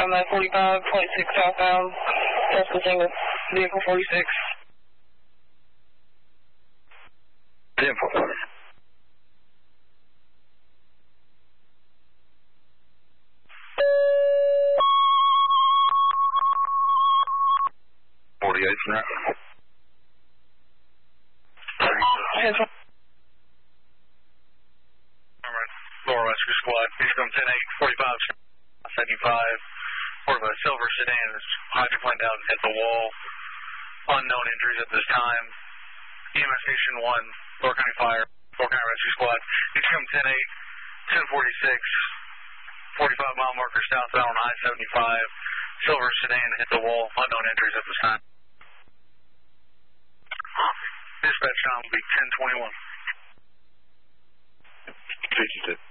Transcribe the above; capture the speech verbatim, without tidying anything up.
on that forty-five point six southbound, trespassing with vehicle forty-six. ten four. forty-eight from that. Lower Rescue Squad, please come ten eight, forty-five, seventy-five. Port of a silver sedan is hydroplaned out and hit the wall. Unknown injuries at this time. E M S Station one, Door County Fire, Door County Rescue Squad. Please come ten eight, ten forty-six, forty-five mile marker southbound on I seventy-five. Silver sedan hit the wall. Unknown injuries at this time. Dispatch time will be ten twenty-one. fifty-two.